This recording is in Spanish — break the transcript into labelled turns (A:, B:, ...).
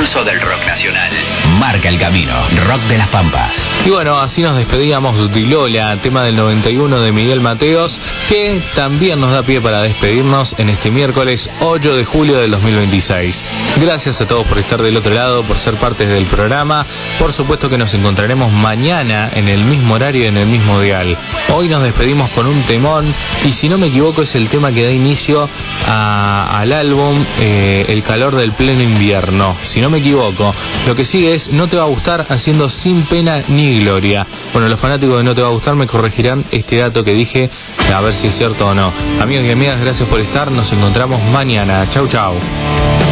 A: pulso del rock nacional. Marca el camino, Rock de las Pampas.
B: Y bueno, así nos despedíamos de Lola, tema del 91 de Miguel Mateos, que también nos da pie para despedirnos en este miércoles 8 de julio del 2026. Gracias a todos por estar del otro lado, por ser parte del programa. Por supuesto que nos encontraremos mañana en el mismo horario y en el mismo dial. Hoy nos despedimos con un temón, y si no me equivoco es el tema que da inicio al álbum El calor del pleno invierno. Si no me equivoco, lo que sigue es No te va a gustar, haciendo Sin pena ni gloria. Bueno, los fanáticos de No te va a gustar me corregirán este dato que dije, a ver si es cierto o no. Amigos y amigas, gracias por estar. Nos encontramos mañana. Chau, chau.